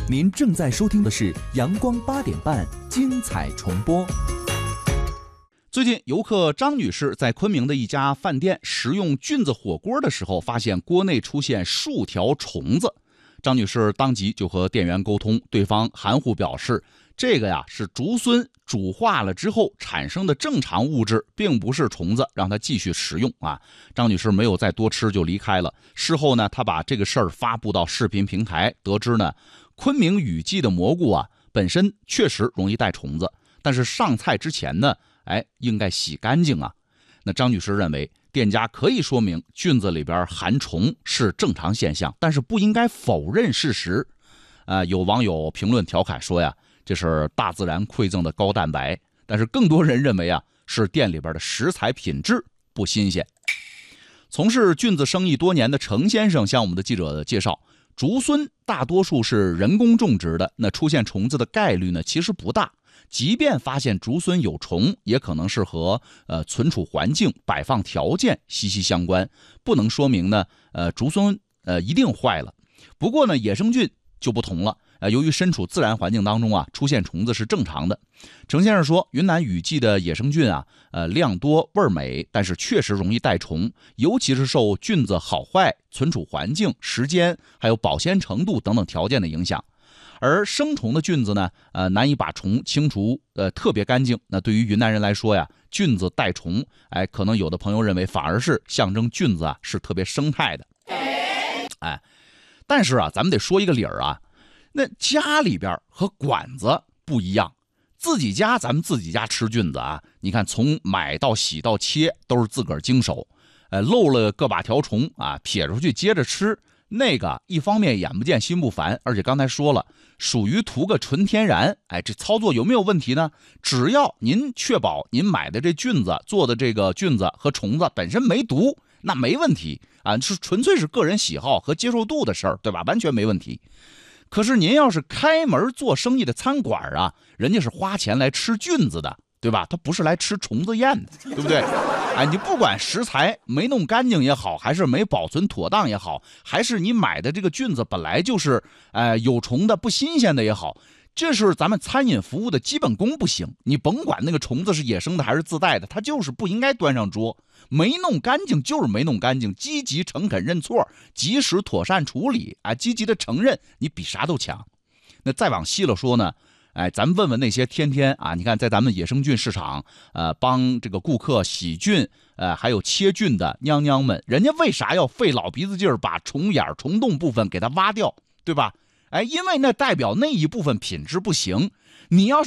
您正在收听的是阳光8点半精彩重播。 最近，游客张女士在昆明的一家饭店食用菌子火锅的时候，发现锅内出现数条虫子。张女士当即就和店员沟通，对方含糊表示，这个是竹荪煮化了之后产生的正常物质，并不是虫子，让她继续食用啊。张女士没有再多吃就离开了。事后呢，她把这个事儿发布到视频平台，得知呢，昆明雨季的蘑菇本身确实容易带虫子，但是上菜之前呢，应该洗干净啊。那张女士认为，店家可以说明菌子里边含虫是正常现象，但是不应该否认事实。有网友评论调侃说这是大自然馈赠的高蛋白，但是更多人认为是店里边的食材品质不新鲜。从事菌子生意多年的程先生向我们的记者介绍，竹荪大多数是人工种植的，那出现虫子的概率呢其实不大。即便发现竹荪有虫，也可能是和存储环境、摆放条件息息相关，不能说明呢竹荪一定坏了。不过呢，野生菌就不同了，由于身处自然环境当中出现虫子是正常的。程先生说，云南雨季的野生菌量多味儿美，但是确实容易带虫，尤其是受菌子好坏、存储环境、时间还有保鲜程度等等条件的影响。而生虫的菌子呢，难以把虫清除特别干净。那对于云南人来说菌子带虫，可能有的朋友认为反而是象征菌子是特别生态的。但是咱们得说一个理儿那家里边和馆子不一样，咱们自己家吃菌子你看从买到洗到切都是自个儿经手，漏了个把条虫撇出去接着吃。那个一方面眼不见心不烦，而且刚才说了，属于图个纯天然。这操作有没有问题呢？只要您确保您买的这菌子做的这个菌子和虫子本身没毒，那没问题是纯粹是个人喜好和接受度的事儿，对吧？完全没问题。可是您要是开门做生意的餐馆人家是花钱来吃菌子的，对吧？他不是来吃虫子宴的，对不对？你不管食材没弄干净也好，还是没保存妥当也好，还是你买的这个菌子本来就是有虫的不新鲜的也好，这是咱们餐饮服务的基本功不行。你甭管那个虫子是野生的还是自带的，它就是不应该端上桌。没弄干净就是没弄干净，积极诚恳认错，及时妥善处理积极的承认，你比啥都强。那再往细了说呢，咱们问问那些天天你看在咱们野生菌市场帮这个顾客洗菌还有切菌的娘娘们，人家为啥要费老鼻子劲儿把虫眼虫洞部分给它挖掉，对吧？因为那代表那一部分品质不行。你要是